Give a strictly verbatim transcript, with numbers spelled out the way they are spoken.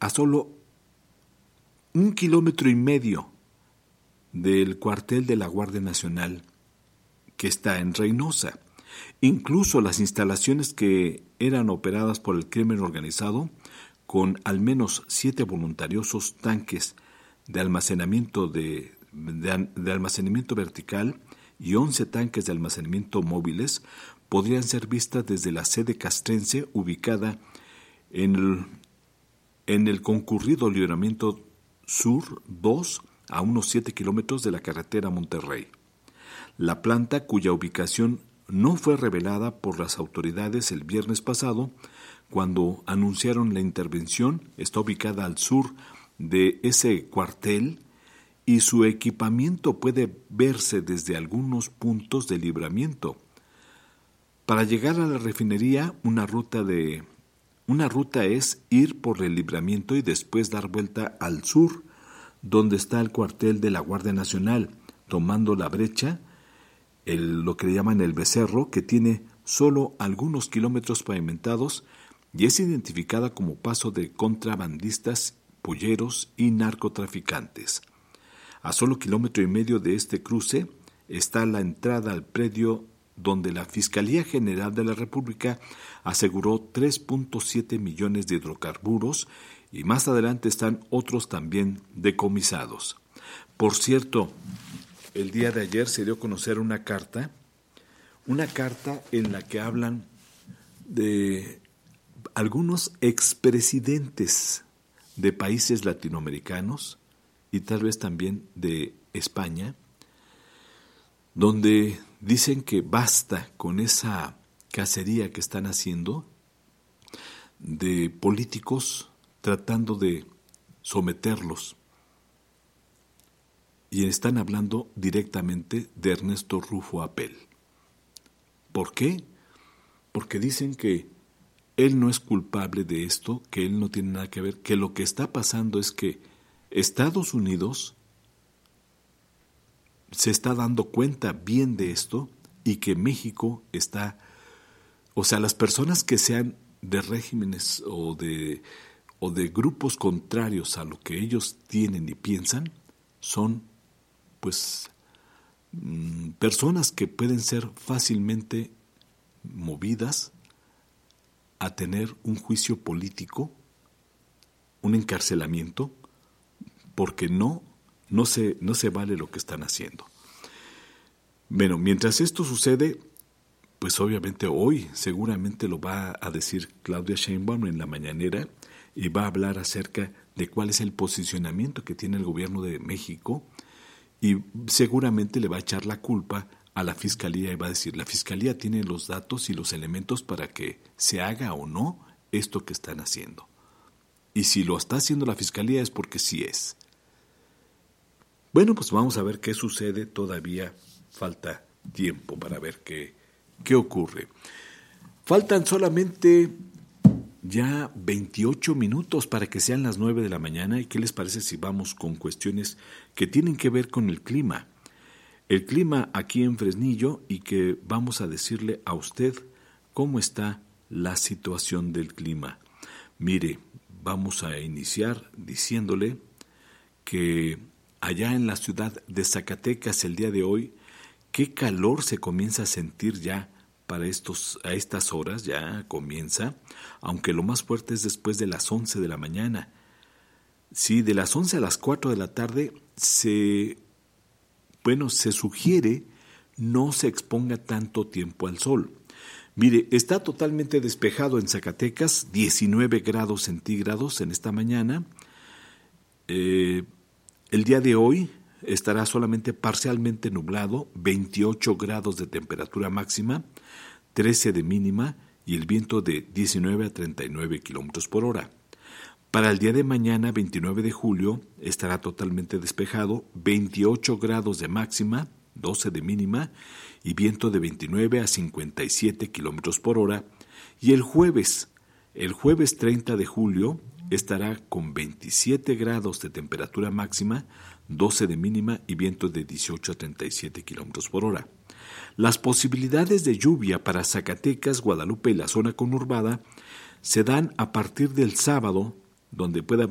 a solo un kilómetro y medio del cuartel de la Guardia Nacional que está en Reynosa. Incluso las instalaciones que eran operadas por el crimen organizado, con al menos siete voluntariosos tanques de almacenamiento, de, de, de almacenamiento vertical y once tanques de almacenamiento móviles, podrían ser vistas desde la sede castrense ubicada en el, en el concurrido Libramiento Sur dos, a unos siete kilómetros de la carretera Monterrey. La planta, cuya ubicación no fue revelada por las autoridades el viernes pasado, cuando anunciaron la intervención, está ubicada al sur de ese cuartel y su equipamiento puede verse desde algunos puntos de libramiento. Para llegar a la refinería, una ruta de una ruta es ir por el libramiento y después dar vuelta al sur, donde está el cuartel de la Guardia Nacional, tomando la brecha, el, lo que le llaman el Becerro, que tiene solo algunos kilómetros pavimentados y es identificada como paso de contrabandistas, polleros y narcotraficantes. A solo kilómetro y medio de este cruce está la entrada al predio donde la Fiscalía General de la República aseguró tres punto siete millones de hidrocarburos y más adelante están otros también decomisados. Por cierto, el día de ayer se dio a conocer una carta, una carta en la que hablan de algunos expresidentes de países latinoamericanos y tal vez también de España, donde dicen que basta con esa cacería que están haciendo de políticos tratando de someterlos. Y están hablando directamente de Ernesto Rufo Apel. ¿Por qué? Porque dicen que él no es culpable de esto, que él no tiene nada que ver, que lo que está pasando es que Estados Unidos se está dando cuenta bien de esto y que México está, o sea, las personas que sean de regímenes o de, o de grupos contrarios a lo que ellos tienen y piensan, son pues personas que pueden ser fácilmente movidas a tener un juicio político, un encarcelamiento, porque no, no se, no se vale lo que están haciendo. Bueno, mientras esto sucede, pues obviamente hoy seguramente lo va a decir Claudia Sheinbaum en la mañanera y va a hablar acerca de cuál es el posicionamiento que tiene el gobierno de México y seguramente le va a echar la culpa a la Fiscalía y va a decir, la Fiscalía tiene los datos y los elementos para que se haga o no esto que están haciendo. Y si lo está haciendo la Fiscalía es porque sí es. Bueno, pues vamos a ver qué sucede, todavía falta tiempo para ver qué, qué ocurre. Faltan solamente ya veintiocho minutos para que sean las nueve de la mañana y qué les parece si vamos con cuestiones que tienen que ver con el clima. El clima aquí en Fresnillo y que vamos a decirle a usted cómo está la situación del clima. Mire, vamos a iniciar diciéndole que allá en la ciudad de Zacatecas el día de hoy, qué calor se comienza a sentir ya para estos, a estas horas, ya comienza, aunque lo más fuerte es después de las once de la mañana. Sí, de las once a las cuatro de la tarde se, bueno, se sugiere no se exponga tanto tiempo al sol. Mire, está totalmente despejado en Zacatecas, diecinueve grados centígrados en esta mañana. Eh, el día de hoy estará solamente parcialmente nublado, veintiocho grados de temperatura máxima, trece de mínima y el viento de diecinueve a treinta y nueve kilómetros por hora. Para el día de mañana, veintinueve de julio, estará totalmente despejado, veintiocho grados de máxima, doce de mínima y viento de veintinueve a cincuenta y siete kilómetros por hora. Y el jueves, el jueves treinta de julio, estará con veintisiete grados de temperatura máxima, doce de mínima y viento de dieciocho a treinta y siete kilómetros por hora. Las posibilidades de lluvia para Zacatecas, Guadalupe y la zona conurbada se dan a partir del sábado, donde puede haber